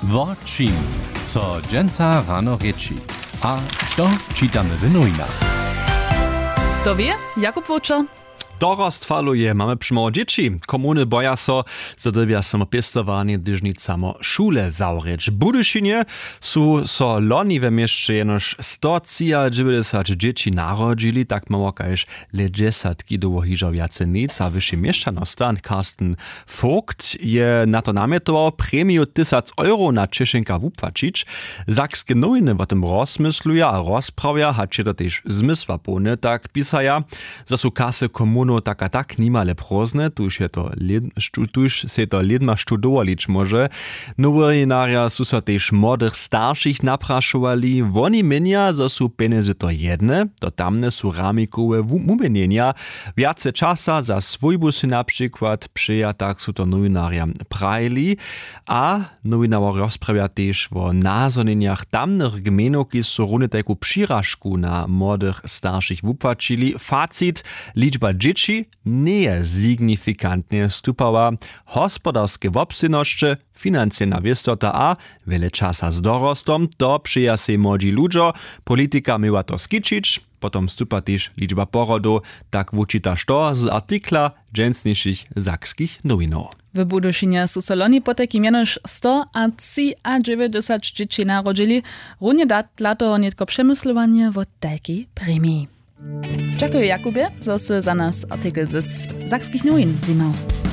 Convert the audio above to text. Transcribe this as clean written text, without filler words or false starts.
Wortschin, co dżęca rano rieči. A to czytamy w nowinach. To wie, Jakub Woczer. Dorost faluje, mamy przymało dzieci. Komuny boja so, że dywia samopistowanie dyżnic samo szule zaureć. W Budyšinie są so loni we mieście jenoż 190 dzieci narodzili, tak mało kajż le 10 doło hiżo wiace nic, a wyższy mieszczanostan Karsten Vogt je na to nametował premiu 1000 euro na Cieszynka wupłacić. Sakskie nowiny w tym rozmysluja a rozprawia, hacie to też zmysła pone, tak pisaja, że są kasy komuny tak a tak nimale prozne, tuż se to lidma studowalić może. Nowinaria su so też młodych starszych napraszowali, oni mienia, że su pieniądze to jedne, to tamne su ramikowe umienienia, wiace czasa za swójbu si na przykład przyja, tak su to nowinaria prajli, a nowinarze rozprawia też o nazonieniach tamnych gmenów, ki su runę taką przyrażku na młodych starszych wupłacili. Facit, liczba dzieci nie signifikantnie stupała, hospodarskie wobsynoszcze, finansjena wistota a wiele czasa z dorostom, to przyja se młodzi ludzie, polityka miała to skiczyć, potom stupa też liczba porodu, tak wučitaš to z artikla dżęsniejszych sakskich nowinów. W Budyšinie su saloni potekim jenož 190 dzieci narodzili, runie dla toho nietko przemyslowanie w takiej premii. Dziękuję Jakubie, że za nas artykel z sakskich nowin zimał.